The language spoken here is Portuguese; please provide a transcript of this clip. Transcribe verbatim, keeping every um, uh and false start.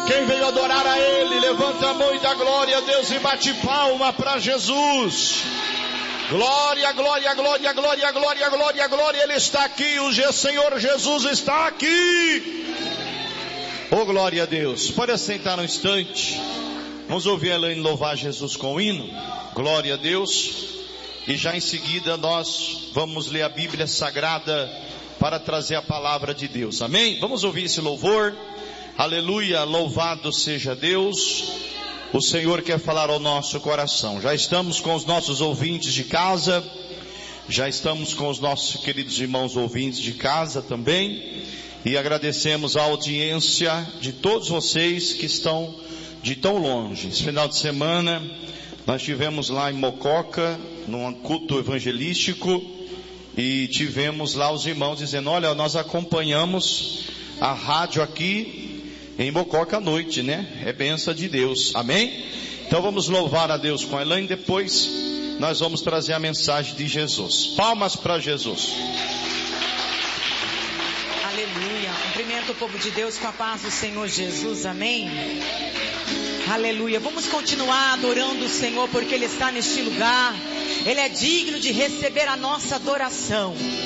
Quem veio adorar a Ele, levanta a mão e dá glória a Deus e bate palma para Jesus. Glória, glória, glória, glória, glória, glória, glória. Ele está aqui, o Senhor Jesus está aqui. Oh, glória a Deus. Pode assentar um instante. Vamos ouvir a Elaine louvar Jesus com o hino. Glória a Deus. E já em seguida nós vamos ler a Bíblia Sagrada para trazer a palavra de Deus. Amém? Vamos ouvir esse louvor. Aleluia, louvado seja Deus. O Senhor quer falar ao nosso coração. Já estamos com os nossos ouvintes de casa. Já estamos com os nossos queridos irmãos ouvintes de casa também. E agradecemos a audiência de todos vocês que estão de tão longe. Esse final de semana nós tivemos lá em Mococa, num culto evangelístico, e tivemos lá os irmãos dizendo: olha, nós acompanhamos a rádio aqui em Mococa à noite, né? É bênção de Deus, amém? Então vamos louvar a Deus com a Elaine, depois nós vamos trazer a mensagem de Jesus. Palmas para Jesus. Aleluia. Cumprimento o povo de Deus com a paz do Senhor Jesus, amém? Aleluia. Vamos continuar adorando o Senhor, porque Ele está neste lugar. Ele é digno de receber a nossa adoração.